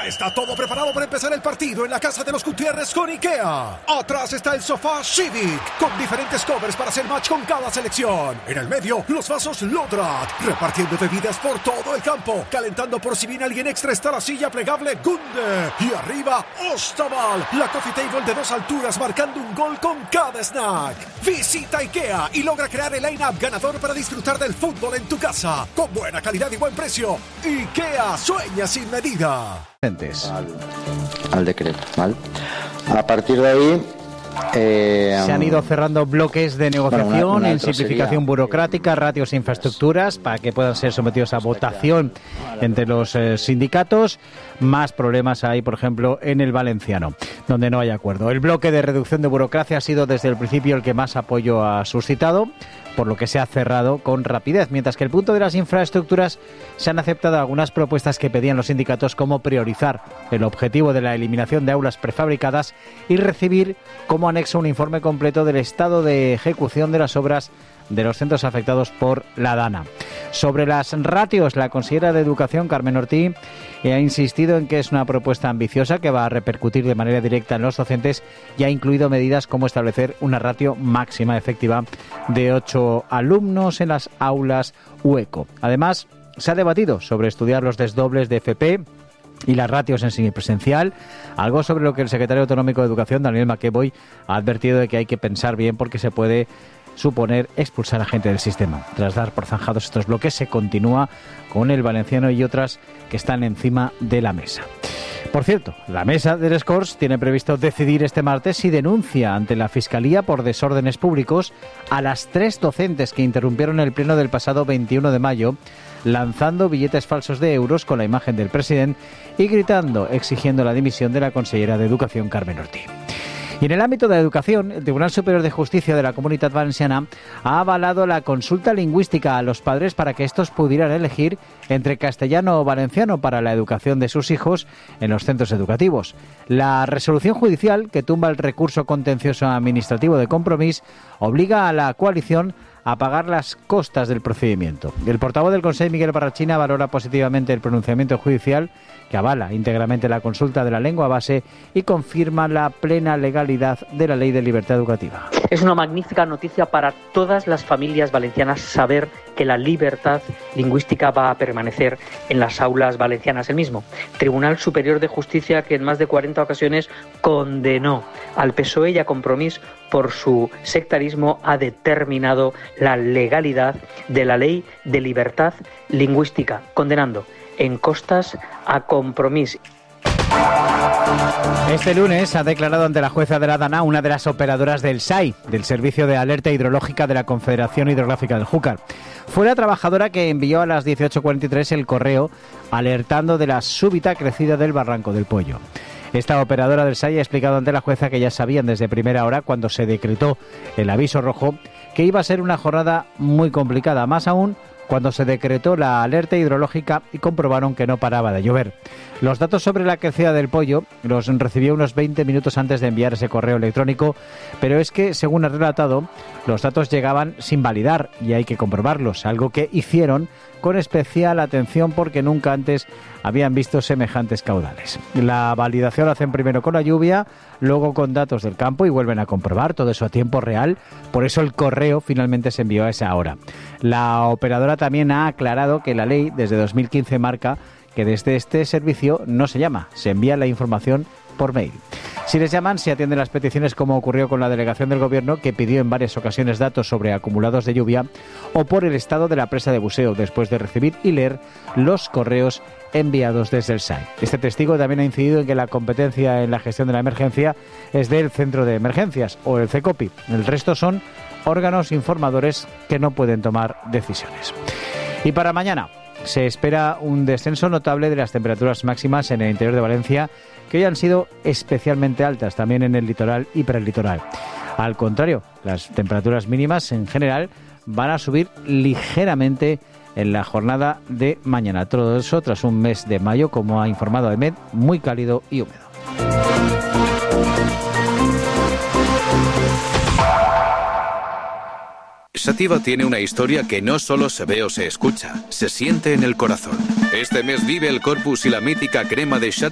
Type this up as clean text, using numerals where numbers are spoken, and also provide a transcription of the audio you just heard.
Ya está todo preparado para empezar el partido en la casa de los Gutiérrez con IKEA. Atrás está el sofá Civic, con diferentes covers para hacer match con cada selección. En el medio, los vasos Lodrat, repartiendo bebidas por todo el campo. Calentando por si viene alguien extra está la silla plegable Gunde. Y arriba, Ostaval, la coffee table de 2 alturas marcando un gol con cada snack. Visita IKEA y logra crear el line-up ganador para disfrutar del fútbol en tu casa. Con buena calidad y buen precio. IKEA, sueña sin medida. Al decreto, ¿vale? A partir de ahí se han ido cerrando bloques de negociación en simplificación burocrática, ratios e infraestructuras para que puedan ser sometidos a votación entre los sindicatos. Más problemas hay, por ejemplo, en el valenciano, donde no hay acuerdo. El bloque de reducción de burocracia ha sido desde el principio el que más apoyo ha suscitado, por lo que se ha cerrado con rapidez, mientras que el punto de las infraestructuras se han aceptado algunas propuestas que pedían los sindicatos, como priorizar el objetivo de la eliminación de aulas prefabricadas y recibir como anexo un informe completo del estado de ejecución de las obras de los centros afectados por la Dana. Sobre las ratios, la consejera de Educación, Carmen Ortí, ha insistido en que es una propuesta ambiciosa que va a repercutir de manera directa en los docentes y ha incluido medidas como establecer una ratio máxima efectiva de 8 alumnos en las aulas UECO. Además, se ha debatido sobre estudiar los desdobles de FP y las ratios en semipresencial, algo sobre lo que el secretario autonómico de Educación, Daniel McEvoy, ha advertido de que hay que pensar bien porque se puede suponer expulsar a gente del sistema. Tras dar por zanjados estos bloques, se continúa con el valenciano y otras que están encima de la mesa. Por cierto, la mesa del Escors tiene previsto decidir este martes si denuncia ante la Fiscalía por desórdenes públicos a las 3 docentes que interrumpieron el pleno del pasado 21 de mayo, lanzando billetes falsos de euros con la imagen del presidente y gritando, exigiendo la dimisión de la consellera de Educación, Carmen Ortí. Y en el ámbito de la educación, el Tribunal Superior de Justicia de la Comunitat Valenciana ha avalado la consulta lingüística a los padres para que estos pudieran elegir entre castellano o valenciano para la educación de sus hijos en los centros educativos. La resolución judicial, que tumba el recurso contencioso administrativo de Compromís, obliga a la coalición a pagar las costas del procedimiento. El portavoz del Consell, Miguel Barrachina, valora positivamente el pronunciamiento judicial, que avala íntegramente la consulta de la lengua base y confirma la plena legalidad de la Ley de Libertad Educativa. Es una magnífica noticia para todas las familias valencianas saber que la libertad lingüística va a permanecer en las aulas valencianas. El mismo Tribunal Superior de Justicia, que en más de 40 ocasiones condenó al PSOE y a Compromís por su sectarismo, ha determinado la legalidad de la Ley de Libertad Lingüística, condenando en costas a Compromís. Este lunes ha declarado ante la jueza de la Dana una de las operadoras del SAI, del Servicio de Alerta Hidrológica de la Confederación Hidrográfica del Júcar. Fue la trabajadora que envió a las 18:43 el correo alertando de la súbita crecida del barranco del Pollo. Esta operadora del SAI ha explicado ante la jueza que ya sabían desde primera hora, cuando se decretó el aviso rojo, que iba a ser una jornada muy complicada, más aún cuando se decretó la alerta hidrológica y comprobaron que no paraba de llover. Los datos sobre la crecida del Pollo los recibió unos 20 minutos antes de enviar ese correo electrónico, pero es que, según ha relatado, los datos llegaban sin validar y hay que comprobarlos, algo que hicieron con especial atención porque nunca antes habían visto semejantes caudales. La validación la hacen primero con la lluvia, luego con datos del campo y vuelven a comprobar todo eso a tiempo real. Por eso el correo finalmente se envió a esa hora. La operadora también ha aclarado que la ley desde 2015 marca que desde este servicio no se llama, se envía la información por mail. Si les llaman, se atienden las peticiones, como ocurrió con la delegación del Gobierno, que pidió en varias ocasiones datos sobre acumulados de lluvia, o por el estado de la presa de buceo, después de recibir y leer los correos enviados desde el SAI. Este testigo también ha incidido en que la competencia en la gestión de la emergencia es del Centro de Emergencias, o el CECOPI. El resto son órganos informadores que no pueden tomar decisiones. Y para mañana se espera un descenso notable de las temperaturas máximas en el interior de Valencia, que hoy han sido especialmente altas, también en el litoral y prelitoral. Al contrario, las temperaturas mínimas en general van a subir ligeramente en la jornada de mañana. Todo eso tras un mes de mayo, como ha informado AEMET, muy cálido y húmedo. Sativa tiene una historia que no solo se ve o se escucha, se siente en el corazón. Este mes vive el Corpus y la mítica crema de Sativa